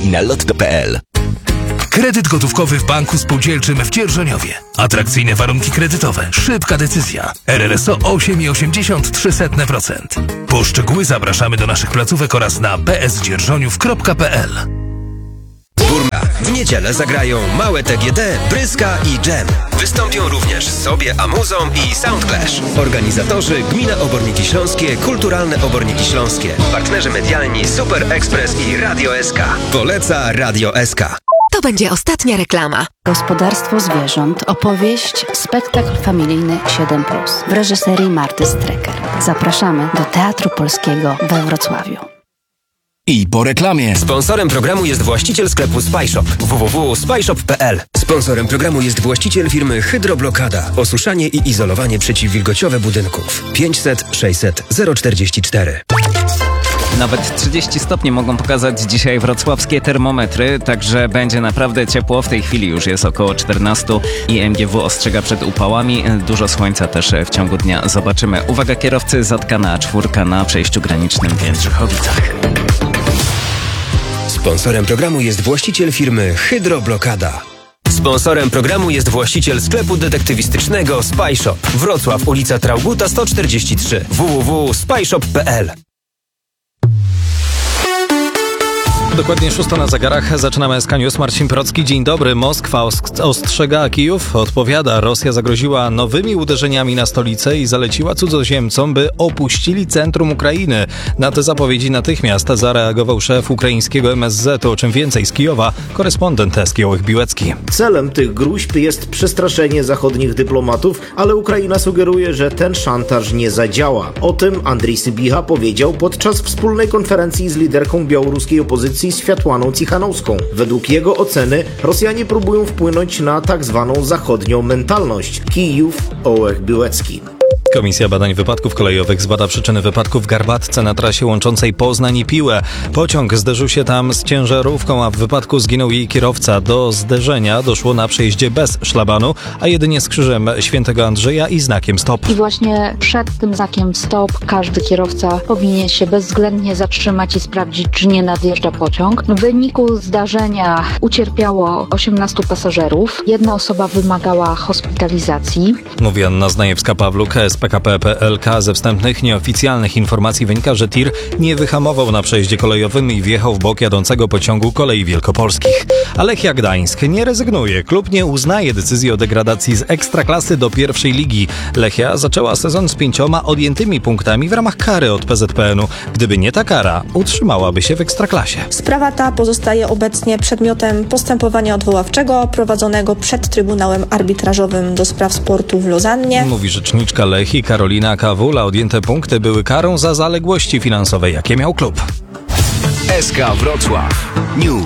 i na lotto.pl. Kredyt gotówkowy w Banku Spółdzielczym w Dzierżoniowie. Atrakcyjne warunki kredytowe, szybka decyzja. RRSO 8,83%. Po szczegóły zapraszamy do naszych placówek oraz na bsdzierżoniów.pl. W niedzielę zagrają Małe TGD, Bryska i Dżem. Wystąpią również Sobie Amuzą i Soundclash. Organizatorzy Gmina Oborniki Śląskie, Kulturalne Oborniki Śląskie. Partnerzy medialni Super Express i Radio SK. Poleca Radio SK. To będzie ostatnia reklama. Gospodarstwo zwierząt, opowieść, spektakl familijny 7+. W reżyserii Marty Strecker. Zapraszamy do Teatru Polskiego we Wrocławiu. I po reklamie. Sponsorem programu jest właściciel sklepu Spyshop www.spyshop.pl. Sponsorem programu jest właściciel firmy Hydroblokada. Osuszanie i izolowanie przeciwwilgociowe budynków. 500 600 044. Nawet 30 stopni mogą pokazać dzisiaj wrocławskie termometry, także będzie naprawdę ciepło. W tej chwili już jest około 14 i MGW ostrzega przed upałami. Dużo słońca też w ciągu dnia zobaczymy. Uwaga kierowcy, zatkana A4 na przejściu granicznym w Jędrzechowicach. Sponsorem programu jest właściciel firmy Hydroblokada. Sponsorem programu jest właściciel sklepu detektywistycznego Spyshop. Wrocław, ulica Traugutta 143. www.spyshop.pl. Dokładnie 6 na zegarach. Zaczynamy SK News. Marcin Procki. Dzień dobry. Moskwa ostrzega, a Kijów odpowiada. Rosja zagroziła nowymi uderzeniami na stolicę i zaleciła cudzoziemcom, by opuścili centrum Ukrainy. Na te zapowiedzi natychmiast zareagował szef ukraińskiego MSZ. O czym więcej z Kijowa korespondent SK Biłecki. Celem tych gróźb jest przestraszenie zachodnich dyplomatów, ale Ukraina sugeruje, że ten szantaż nie zadziała. O tym Andrii Sybiha powiedział podczas wspólnej konferencji z liderką białoruskiej opozycji Światłaną Cichanowską. Według jego oceny Rosjanie próbują wpłynąć na tak zwaną zachodnią mentalność. Kijów, Ołech Biłecki. Komisja Badań Wypadków Kolejowych zbada przyczyny wypadku w Garbatce na trasie łączącej Poznań i Piłę. Pociąg zderzył się tam z ciężarówką, a w wypadku zginął jej kierowca. Do zderzenia doszło na przejeździe bez szlabanu, a jedynie z krzyżem Świętego Andrzeja i znakiem stop. I właśnie przed tym znakiem stop każdy kierowca powinien się bezwzględnie zatrzymać i sprawdzić, czy nie nadjeżdża pociąg. W wyniku zdarzenia ucierpiało 18 pasażerów. Jedna osoba wymagała hospitalizacji. Mówi Anna Znajewska-Pawluk z PKP PLK. Ze wstępnych, nieoficjalnych informacji wynika, że tir nie wyhamował na przejeździe kolejowym i wjechał w bok jadącego pociągu Kolei Wielkopolskich. A Lechia Gdańsk nie rezygnuje. Klub nie uznaje decyzji o degradacji z Ekstraklasy do pierwszej ligi. Lechia zaczęła sezon z 5 odjętymi punktami w ramach kary od PZPN-u. Gdyby nie ta kara, utrzymałaby się w Ekstraklasie. Sprawa ta pozostaje obecnie przedmiotem postępowania odwoławczego prowadzonego przed Trybunałem Arbitrażowym do Spraw Sportu w Lozannie. Mówi rzeczniczka Lechii Karolina Kawula. Odjęte punkty były karą za zaległości finansowe, jakie miał klub. SK Wrocław. News.